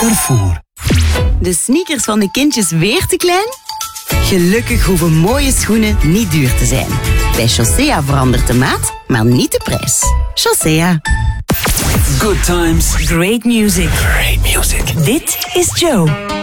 Carrefour. De sneakers van de kindjes weer te klein? Gelukkig hoeven mooie schoenen niet duur te zijn. Bij Chaussea verandert de maat, maar niet de prijs. Chaussea. Good times. Great music. Great music. Dit is Joe.